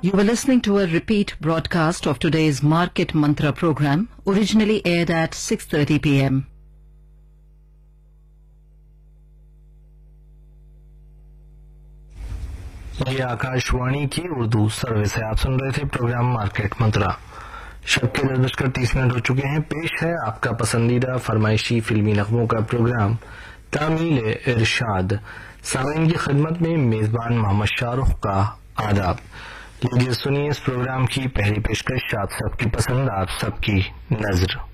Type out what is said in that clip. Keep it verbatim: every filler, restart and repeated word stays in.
You were listening to a repeat broadcast of today's Market Mantra program, originally aired at six thirty p m ये आकाशवाणी की Urdu service है। आप सुन रहे थे programme market मंत्रा। शब के दस बजकर तीस मिनट हो चुके हैं। पेश है आपका पसंदीदा फरमाइशी फिल्मी नगमों का प्रोग्राम तामील इरशाद। सामीन की खिदमत में मेजबान मोहम्मद शाहरुख का आदाब। लीजिए सुनिए इस प्रोग्राम की पहली पेशकश। आप सबकी पसंद, आप सबकी नजर।